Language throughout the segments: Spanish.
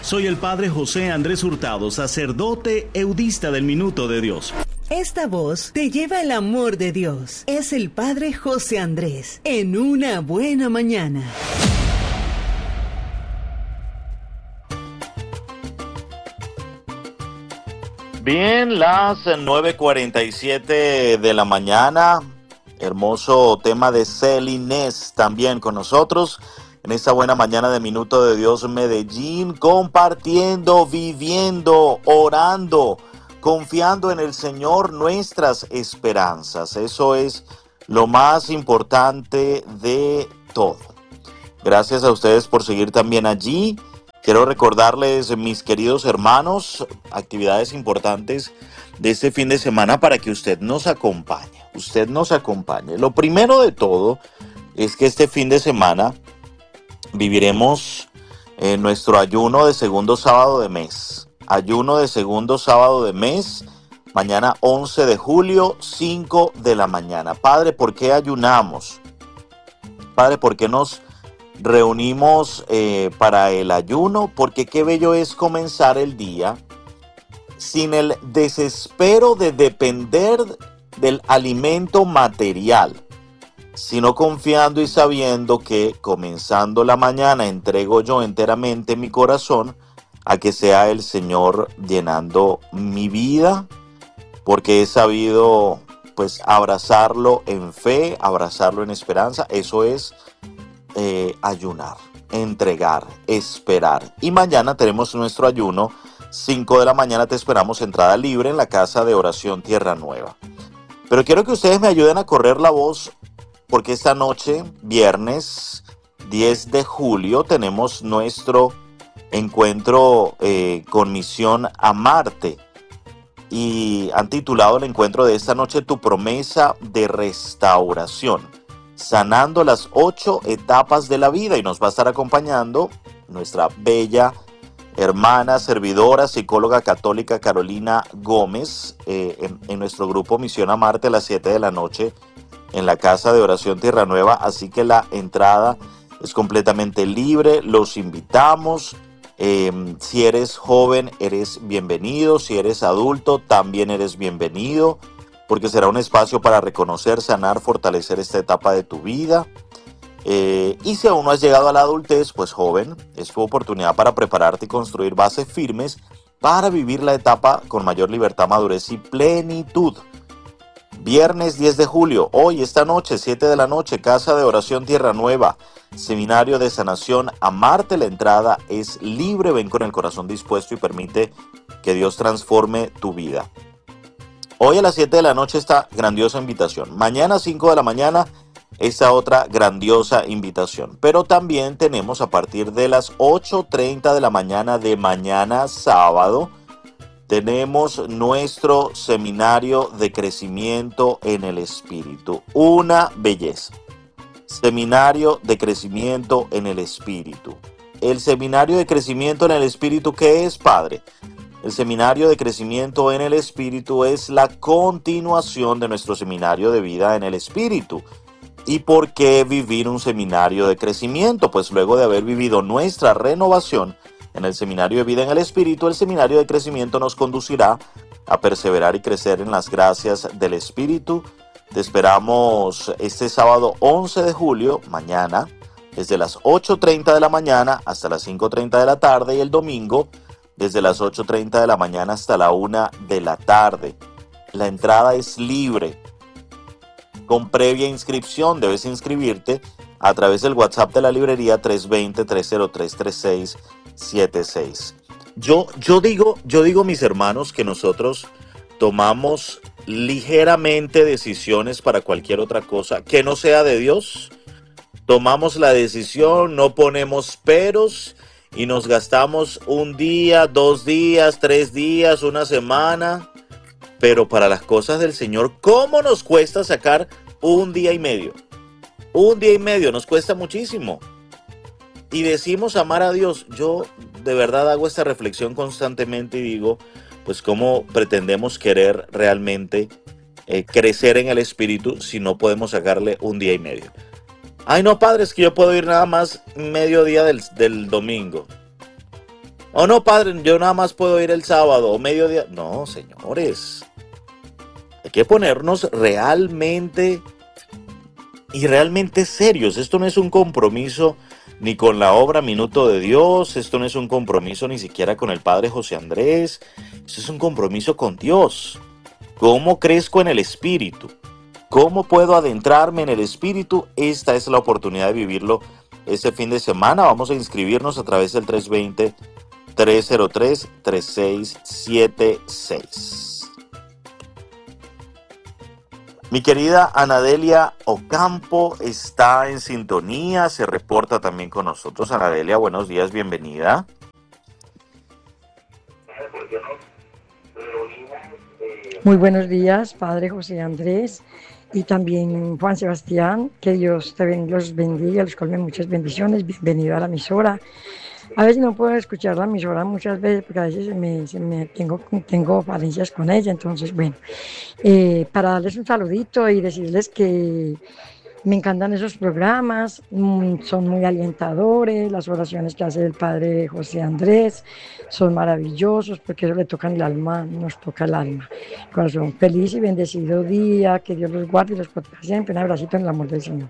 Soy el Padre José Andrés Hurtado, sacerdote eudista del Minuto de Dios. Esta voz te lleva el amor de Dios. Es el Padre José Andrés, en una buena mañana. Bien, las 9:47 de la mañana. Hermoso tema de Celines también con nosotros en esta buena mañana de Minuto de Dios Medellín, compartiendo, viviendo, orando, confiando en el Señor nuestras esperanzas. Eso es lo más importante de todo. Gracias a ustedes por seguir también allí. Quiero recordarles, mis queridos hermanos, actividades importantes de este fin de semana para que usted nos acompañe. Lo primero de todo es que este fin de semana viviremos nuestro ayuno de segundo sábado de mes. Ayuno de segundo sábado de mes, mañana 11 de julio, 5 de la mañana. Padre, ¿por qué ayunamos? Padre, ¿por qué nos reunimos para el ayuno? Porque qué bello es comenzar el día sin el desespero de depender del alimento material, sino confiando y sabiendo que comenzando la mañana entrego yo enteramente mi corazón a que sea el Señor llenando mi vida, porque he sabido pues abrazarlo en fe, abrazarlo en esperanza. Eso es ayunar, entregar, esperar. Y mañana tenemos nuestro ayuno, 5 de la mañana te esperamos, entrada libre en la casa de oración Tierra Nueva. Pero quiero que ustedes me ayuden a correr la voz, porque esta noche, viernes 10 de julio, tenemos nuestro encuentro con Misión Amarte. Y han titulado el encuentro de esta noche Tu promesa de restauración, sanando las 8 etapas de la vida. Y nos va a estar acompañando nuestra bella hermana, servidora, psicóloga católica Carolina Gómez, en nuestro grupo Misión Amarte a las 7 de la noche en la casa de oración Tierra Nueva. Así que la entrada es completamente libre, los invitamos. Si eres joven, eres bienvenido. Si eres adulto, también eres bienvenido, porque será un espacio para reconocer, sanar, fortalecer esta etapa de tu vida. Y si aún no has llegado a la adultez, pues joven, es tu oportunidad para prepararte y construir bases firmes para vivir la etapa con mayor libertad, madurez y plenitud. Viernes 10 de julio, hoy, esta noche, 7 de la noche, Casa de Oración Tierra Nueva, Seminario de Sanación Amarte. La entrada es libre, ven con el corazón dispuesto y permite que Dios transforme tu vida. Hoy a las 7 de la noche esta grandiosa invitación. Mañana 5 de la mañana esta otra grandiosa invitación. Pero también tenemos a partir de las 8:30 de la mañana de mañana sábado, tenemos nuestro seminario de crecimiento en el Espíritu. Una belleza. Seminario de crecimiento en el Espíritu. El seminario de crecimiento en el Espíritu, ¿qué es, Padre? El seminario de crecimiento en el Espíritu es la continuación de nuestro seminario de vida en el Espíritu. ¿Y por qué vivir un seminario de crecimiento? Pues luego de haber vivido nuestra renovación en el seminario de vida en el Espíritu, el seminario de crecimiento nos conducirá a perseverar y crecer en las gracias del Espíritu. Te esperamos este sábado 11 de julio, mañana, desde las 8:30 de la mañana hasta las 5:30 de la tarde, y el domingo desde las 8:30 de la mañana hasta la 1 de la tarde. La entrada es libre, con previa inscripción. Debes inscribirte a través del WhatsApp de la librería 320-303-3676. Yo digo, mis hermanos, que nosotros tomamos ligeramente decisiones para cualquier otra cosa que no sea de Dios. Tomamos la decisión, no ponemos peros y nos gastamos un día, 2 días, 3 días, una semana. Pero para las cosas del Señor, ¿cómo nos cuesta sacar un día y medio? Un día y medio nos cuesta muchísimo. Y decimos amar a Dios. Yo de verdad hago esta reflexión constantemente y digo, pues cómo pretendemos querer realmente crecer en el Espíritu si no podemos sacarle un día y medio. Ay no, padre, es que yo puedo ir nada más medio día del domingo. O no, padre, yo nada más puedo ir el sábado o mediodía. No, señores. Hay que ponernos realmente y realmente serios. Esto no es un compromiso ni con la obra Minuto de Dios. Esto no es un compromiso ni siquiera con el padre José Andrés. Esto es un compromiso con Dios. ¿Cómo crezco en el Espíritu? ¿Cómo puedo adentrarme en el Espíritu? Esta es la oportunidad de vivirlo este fin de semana. Vamos a inscribirnos a través del 320-303-3676. Mi querida Anadelia Ocampo está en sintonía, se reporta también con nosotros. Anadelia, buenos días, bienvenida. Muy buenos días, Padre José Andrés y también Juan Sebastián. Que Dios los bendiga, los colme muchas bendiciones. Bienvenido a la emisora. A veces no puedo escuchar la emisora muchas veces porque a veces tengo falencias con ella. Entonces, bueno, para darles un saludito y decirles que me encantan esos programas, son muy alentadores, las oraciones que hace el Padre José Andrés son maravillosos porque eso le tocan el alma, nos toca el alma. Corazón, feliz y bendecido día, que Dios los guarde y los proteja siempre. Un abracito en el amor del Señor.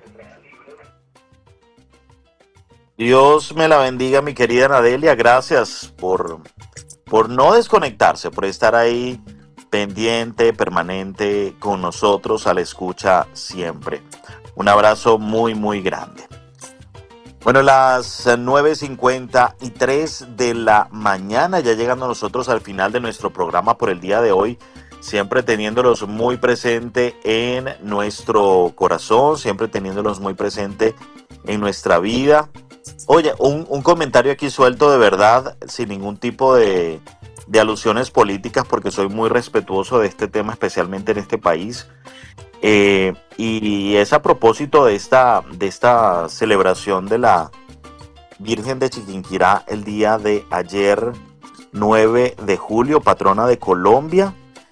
Dios me la bendiga, mi querida Anadelia. Gracias por no desconectarse, por estar ahí pendiente, permanente con nosotros a la escucha siempre. Un abrazo muy, muy grande. Bueno, las 9:53 de la mañana, ya llegando nosotros al final de nuestro programa por el día de hoy, siempre teniéndolos muy presente en nuestro corazón, siempre teniéndolos muy presente en nuestra vida. Oye, un comentario aquí suelto de verdad, sin ningún tipo de alusiones políticas, porque soy muy respetuoso de este tema, especialmente en este país. Y es a propósito de esta celebración de la Virgen de Chiquinquirá el día de ayer, 9 de julio, patrona de Colombia.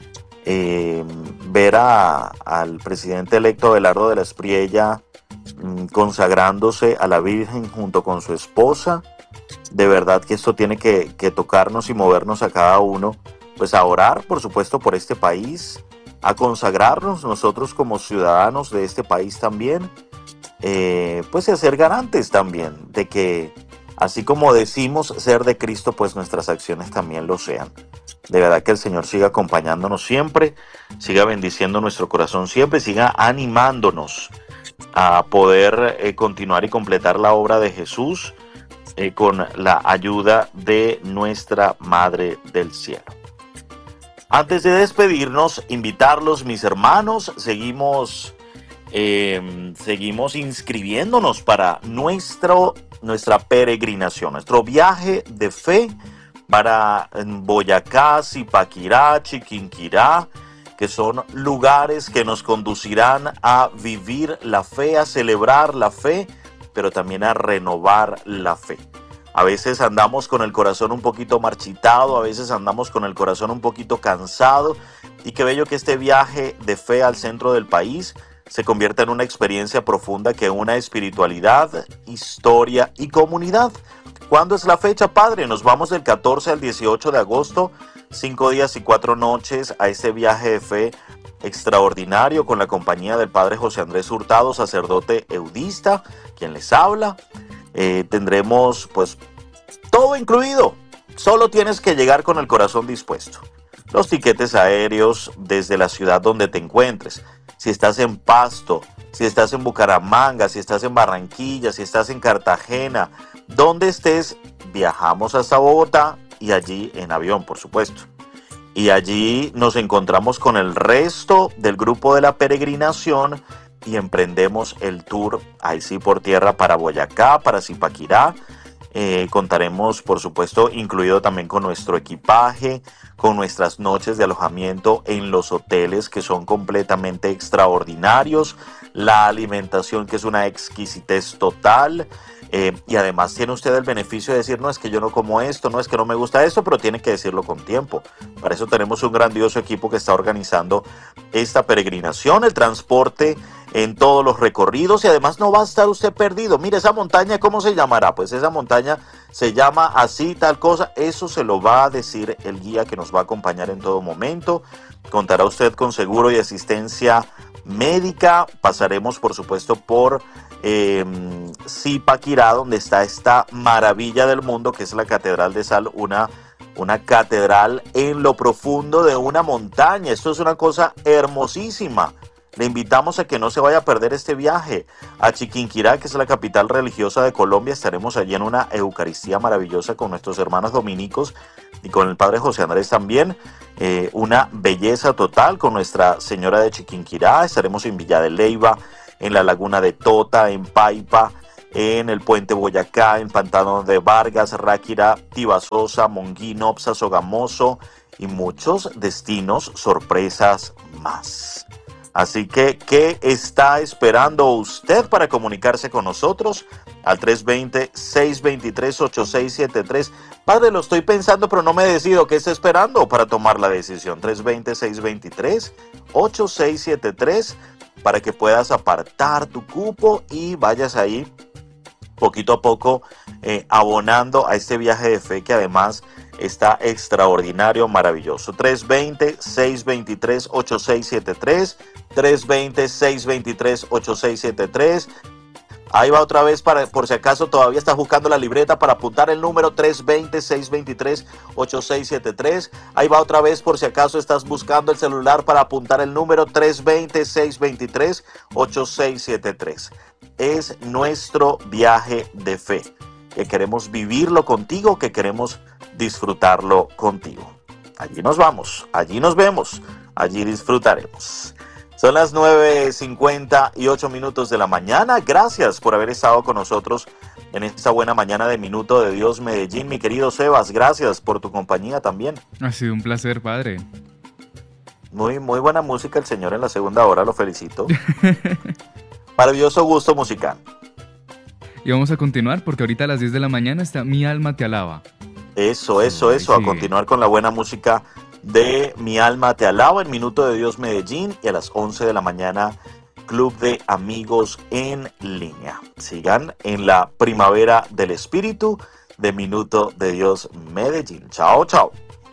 Ver al presidente electo Abelardo de la Espriella consagrándose a la Virgen junto con su esposa. De verdad que esto tiene que tocarnos y movernos a cada uno, pues a orar, por supuesto, por este país, a consagrarnos nosotros como ciudadanos de este país también, pues a ser garantes también de que, así como decimos ser de Cristo, pues nuestras acciones también lo sean. De verdad que el Señor siga acompañándonos siempre, siga bendiciendo nuestro corazón siempre, siga animándonos a poder continuar y completar la obra de Jesús con la ayuda de nuestra Madre del Cielo. Antes de despedirnos, invitarlos, mis hermanos, seguimos inscribiéndonos para nuestra peregrinación, nuestro viaje de fe para Boyacá, Zipaquirá, Chiquinquirá, que son lugares que nos conducirán a vivir la fe, a celebrar la fe, pero también a renovar la fe. A veces andamos con el corazón un poquito marchitado, a veces andamos con el corazón un poquito cansado, y qué bello que este viaje de fe al centro del país se convierta en una experiencia profunda que una espiritualidad, historia y comunidad. ¿Cuándo es la fecha, Padre? Nos vamos del 14 al 18 de agosto, 5 días y 4 noches a este viaje de fe extraordinario con la compañía del Padre José Andrés Hurtado, sacerdote eudista, quien les habla. Tendremos pues todo incluido. Solo tienes que llegar con el corazón dispuesto. Los tiquetes aéreos desde la ciudad donde te encuentres. Si estás en Pasto, si estás en Bucaramanga, si estás en Barranquilla, si estás en Cartagena, donde estés, viajamos hasta Bogotá y allí en avión, por supuesto. Y allí nos encontramos con el resto del grupo de la peregrinación y emprendemos el tour, ahí sí por tierra, para Boyacá, para Zipaquirá. Contaremos, por supuesto, incluido también con nuestro equipaje, con nuestras noches de alojamiento en los hoteles que son completamente extraordinarios, la alimentación que es una exquisitez total. Y además tiene usted el beneficio de decir, no es que yo no como esto, no es que no me gusta esto, pero tiene que decirlo con tiempo. Para eso tenemos un grandioso equipo que está organizando esta peregrinación. El transporte en todos los recorridos y además no va a estar usted perdido. Mire, esa montaña, ¿cómo se llamará? Pues esa montaña se llama así, tal cosa. Eso se lo va a decir el guía que nos va a acompañar en todo momento. Contará usted con seguro y asistencia médica. Pasaremos, por supuesto, por Zipaquirá, donde está esta maravilla del mundo, que es la Catedral de Sal, una catedral en lo profundo de una montaña. Esto es una cosa hermosísima. Le invitamos a que no se vaya a perder este viaje a Chiquinquirá, que es la capital religiosa de Colombia. Estaremos allí en una Eucaristía maravillosa con nuestros hermanos dominicos y con el Padre José Andrés también. Una belleza total con Nuestra Señora de Chiquinquirá. Estaremos en Villa de Leyva, en la Laguna de Tota, en Paipa, en el Puente Boyacá, en Pantano de Vargas, Ráquira, Tibasosa, Monguí, Nopsa, Sogamoso y muchos destinos sorpresas más. Así que, ¿qué está esperando usted para comunicarse con nosotros? Al 320-623-8673. Padre, lo estoy pensando, pero no me decido. ¿Qué está esperando para tomar la decisión? 320-623-8673 para que puedas apartar tu cupo y vayas ahí poquito a poco abonando a este viaje de fe que además está extraordinario, maravilloso. 320-623-8673, 320-623-8673. Ahí va otra vez, por si acaso todavía estás buscando la libreta para apuntar el número 320-623-8673. Ahí va otra vez por si acaso estás buscando el celular para apuntar el número 320-623-8673. Es nuestro viaje de fe, que queremos vivirlo contigo, que queremos disfrutarlo contigo. Allí nos vamos, allí nos vemos, allí disfrutaremos. Son las 9:58 de la mañana. Gracias por haber estado con nosotros en esta buena mañana de Minuto de Dios Medellín. Mi querido Sebas, gracias por tu compañía también. Ha sido un placer, padre. Muy buena música el señor en la segunda hora, lo felicito. Maravilloso gusto musical. Y vamos a continuar porque ahorita a las 10 de la mañana está Mi Alma Te Alaba. Eso, Sí. a continuar con la buena música de Mi Alma Te Alaba en Minuto de Dios Medellín y a las 11 de la mañana Club de Amigos en Línea. Sigan en la primavera del espíritu de Minuto de Dios Medellín. Chao, chao.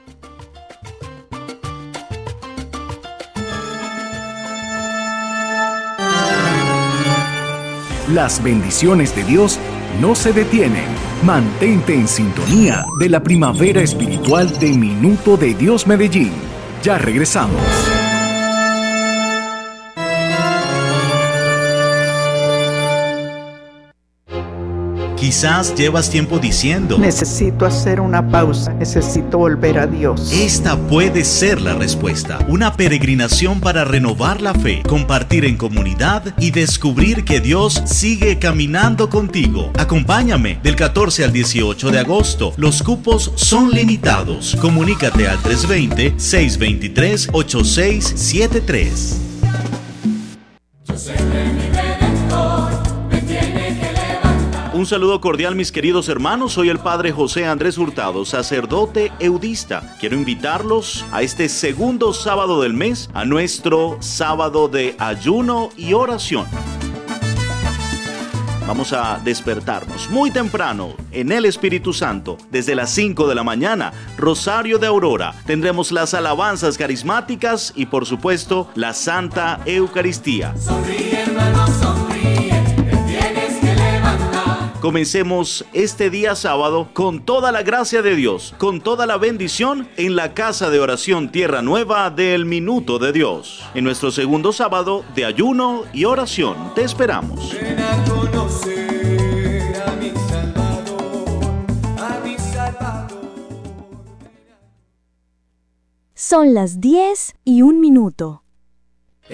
Las bendiciones de Dios no se detienen. Mantente en sintonía de la primavera espiritual de Minuto de Dios Medellín. Ya regresamos. Quizás llevas tiempo diciendo: necesito hacer una pausa, necesito volver a Dios. esta puede ser la respuesta. Una peregrinación para renovar la fe, compartir en comunidad y descubrir que Dios sigue caminando contigo. Acompáñame del 14 al 18 de agosto. Los cupos son limitados. Comunícate al 320-623-8673. Un saludo cordial, mis queridos hermanos. Soy el Padre José Andrés Hurtado, sacerdote eudista. Quiero invitarlos a este segundo sábado del mes, a nuestro sábado de ayuno y oración. Vamos a despertarnos muy temprano en el Espíritu Santo. Desde las 5 de la mañana, Rosario de Aurora. Tendremos las alabanzas carismáticas y, por supuesto, la Santa Eucaristía. Sonríe, hermano, sonríe, te tienes que levantar. Comencemos este día sábado con toda la gracia de Dios, con toda la bendición en la Casa de Oración Tierra Nueva del Minuto de Dios. En nuestro segundo sábado de ayuno y oración, te esperamos. Ven a conocer a mi Salvador, a mi Salvador. Son las 10:01.